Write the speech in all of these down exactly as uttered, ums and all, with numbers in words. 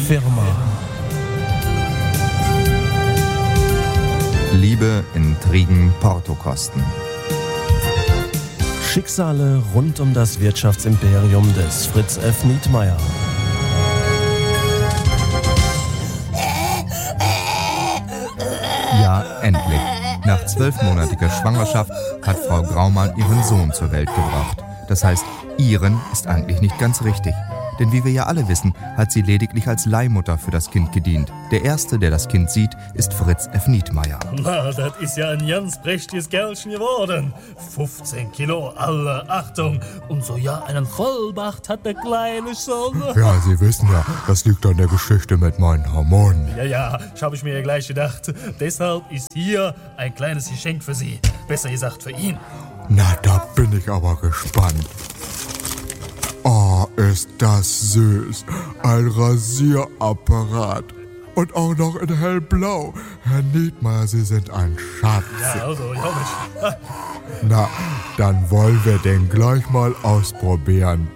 Firma. Liebe, Intrigen, Portokosten. Schicksale rund um das Wirtschaftsimperium des Fritz F. Nietmeyer. Ja, endlich. Nach zwölfmonatiger Schwangerschaft hat Frau Graumann ihren Sohn zur Welt gebracht. Das heißt, ihren ist eigentlich nicht ganz richtig. Denn wie wir ja alle wissen, hat sie lediglich als Leihmutter für das Kind gedient. Der Erste, der das Kind sieht, ist Fritz F. Nietmeyer. Na, das ist ja ein ganz prächtiges Kerlchen geworden. fünfzehn Kilo, alle Achtung. Und so ja, einen Vollbart hat der Kleine schon. Ja, Sie wissen ja, das liegt an der Geschichte mit meinen Hormonen. Ja, ja, das habe ich mir ja gleich gedacht. Deshalb ist hier ein kleines Geschenk für Sie. Besser gesagt für ihn. Na, da bin ich aber gespannt. Oh, ist das süß. Ein Rasierapparat. Und auch noch in hellblau. Herr Nietmeyer, Sie sind ein Schatz. Ja, also, ja, nicht. Na, dann wollen wir den gleich mal ausprobieren.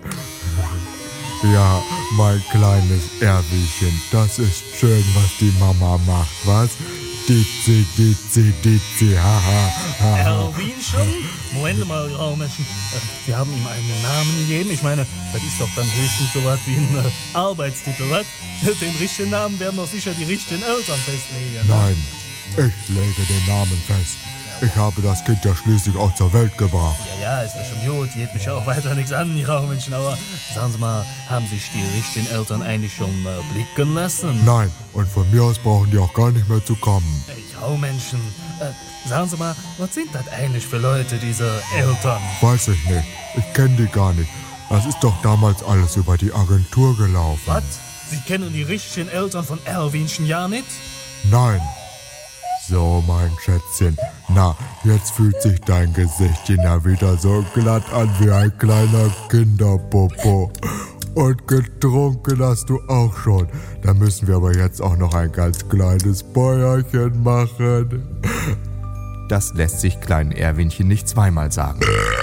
Ja, mein kleines Erwischen, das ist schön, was die Mama macht, was? Ditzi, ditzi, ditzi, haha, haha. Erwin schon? Moment mal, Graumenschen. Sie haben ihm einen Namen gegeben. Ich meine, das ist doch dann höchstens so was wie ein äh, Arbeitstitel, was? Den richtigen Namen werden doch sicher die richtigen Eltern festlegen. Nein, ich lege den Namen fest. Ich habe das Kind ja schließlich auch zur Welt gebracht. Ja, ja, ist ja schon gut. Geht mich ja auch weiter nichts an, die Graumenschen. Aber sagen Sie mal, haben sich die richtigen Eltern eigentlich schon äh, blicken lassen? Nein, und von mir aus brauchen die auch gar nicht mehr zu kommen. Hey, Graumenschen, äh, sagen Sie mal, was sind das eigentlich für Leute, diese Eltern? Weiß ich nicht. Ich kenne die gar nicht. Das ist doch damals alles über die Agentur gelaufen. Was? Sie kennen die richtigen Eltern von Erwinchen ja nicht? Nein. So, mein Schätzchen. Na, jetzt fühlt sich dein Gesichtchen ja wieder so glatt an wie ein kleiner Kinderpopo. Und getrunken hast du auch schon. Da müssen wir aber jetzt auch noch ein ganz kleines Bäuerchen machen. Das lässt sich kleinen Erwinchen nicht zweimal sagen.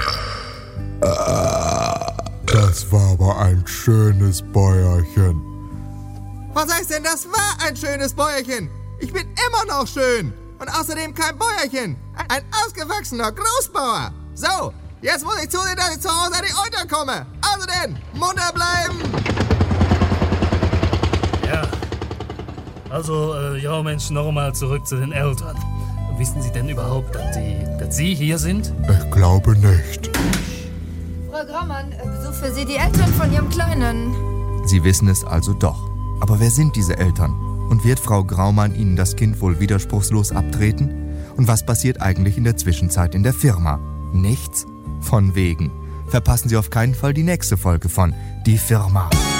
Das war aber ein schönes Bäuerchen. Was heißt denn, das war ein schönes Bäuerchen? Ich bin immer noch schön. Und außerdem kein Bäuerchen. Ein ausgewachsener Großbauer. So, jetzt muss ich zusehen, dass ich zu Hause an die Euter komme. Also denn, munter bleiben. Ja. Also, äh, ja, Mensch, nochmal zurück zu den Eltern. Wissen Sie denn überhaupt, dass, die, dass Sie hier sind? Ich glaube nicht. Frau Graumann, Besuch für Sie die Eltern von Ihrem Kleinen. Sie wissen es also doch. Aber wer sind diese Eltern? Und wird Frau Graumann ihnen das Kind wohl widerspruchslos abtreten? Und was passiert eigentlich in der Zwischenzeit in der Firma? Nichts? Von wegen. Verpassen Sie auf keinen Fall die nächste Folge von Die Firma.